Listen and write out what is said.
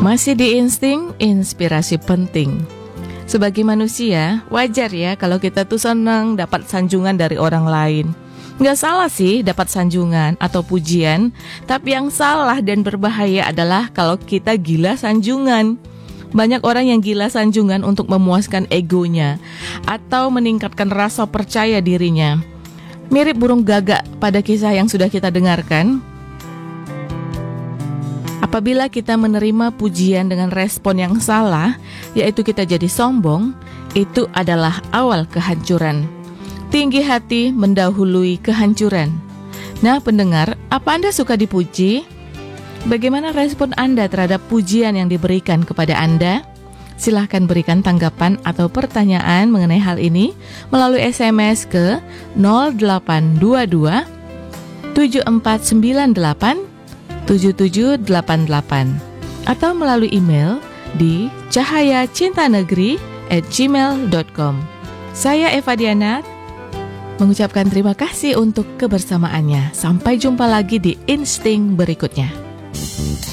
Masih di insting, inspirasi penting. Sebagai manusia, wajar ya kalau kita tuh senang dapat sanjungan dari orang lain. Nggak salah sih dapat sanjungan atau pujian, tapi yang salah dan berbahaya adalah kalau kita gila sanjungan. Banyak orang yang gila sanjungan untuk memuaskan egonya atau meningkatkan rasa percaya dirinya. Mirip burung gagak pada kisah yang sudah kita dengarkan. Apabila kita menerima pujian dengan respon yang salah, yaitu kita jadi sombong, itu adalah awal kehancuran. Tinggi hati mendahului kehancuran. Nah, pendengar, apa Anda suka dipuji? Bagaimana respon Anda terhadap pujian yang diberikan kepada Anda? Silahkan berikan tanggapan atau pertanyaan mengenai hal ini melalui SMS ke 0822 7498 7788 atau melalui email di cahayacintanegeri@gmail.com. Saya Eva Diana mengucapkan terima kasih untuk kebersamaannya. Sampai jumpa lagi di Insting berikutnya.